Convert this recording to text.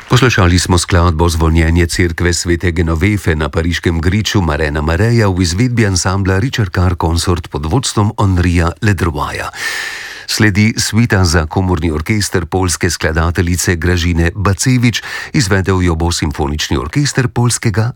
Poslušali smo skladbo Zvonjenje cerkve svete Genovefe na pariškem griču Marena Mareja v izvedbi ansambla Richard Carr Consort pod vodstvom Henrija Ledroyja. Sledi svita za komorni orkester poljske skladateljice Gražine Bacevič, izvedel jo bo simfonični orkester poljskega